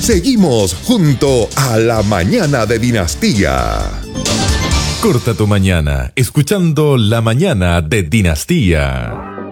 Seguimos junto a la mañana de Dinastía. Corta tu mañana escuchando La Mañana de Dinastía.